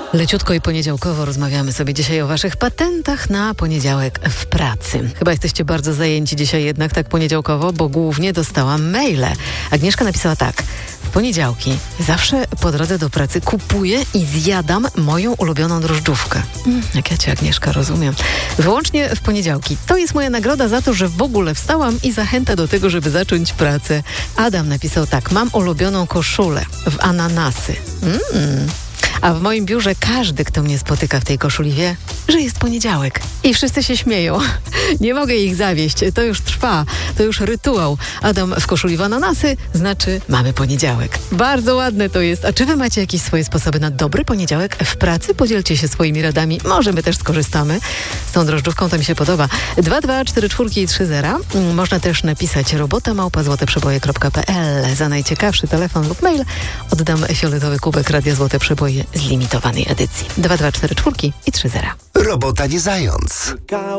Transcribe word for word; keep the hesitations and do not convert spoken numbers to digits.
Leciutko i poniedziałkowo rozmawiamy sobie dzisiaj o waszych patentach na poniedziałek w pracy. Chyba jesteście bardzo zajęci dzisiaj jednak tak poniedziałkowo, bo głównie dostałam maile. Agnieszka napisała tak. W poniedziałki zawsze po drodze do pracy kupuję i zjadam moją ulubioną drożdżówkę. Mm, jak ja cię, Agnieszka, rozumiem. Wyłącznie w poniedziałki. To jest moja nagroda za to, że w ogóle wstałam i zachęta do tego, żeby zacząć pracę. Adam napisał tak. Mam ulubioną koszulę w ananasy. Mm. A w moim biurze każdy, kto mnie spotyka w tej koszuli, wie, że jest poniedziałek. I wszyscy się śmieją. Nie mogę ich zawieść. To już trwa. To już rytuał. Adam w koszuli w ananasy znaczy mamy poniedziałek. Bardzo ładne to jest. A czy wy macie jakieś swoje sposoby na dobry poniedziałek w pracy? Podzielcie się swoimi radami. Może my też skorzystamy. Z tą drożdżówką to mi się podoba. dwa dwa cztery cztery i trzy zero. Można też napisać robota małpa złote przeboje kropka pe el. Za najciekawszy telefon lub mail oddam fioletowy kubek Radia Złote Przeboje z limitowanej edycji. dwa dwa cztery cztery i trzy zero. Robota nie zając.